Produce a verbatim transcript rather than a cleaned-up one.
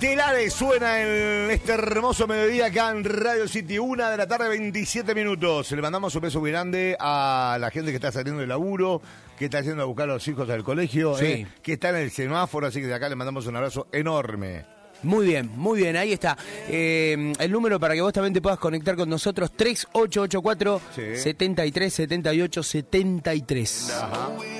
Estelares suena en este hermoso mediodía acá en Radio City, una de la tarde, veintisiete minutos. Le mandamos un beso muy grande a la gente que está saliendo del laburo, que está yendo a buscar a los hijos al colegio, Sí. eh, que está en el semáforo, así que de acá le mandamos un abrazo enorme. Muy bien, muy bien, ahí está. Eh, el número para que vos también te puedas conectar con nosotros, tres ocho ocho cuatro, Sí. setenta y tres, setenta y ocho, setenta y tres. Ajá.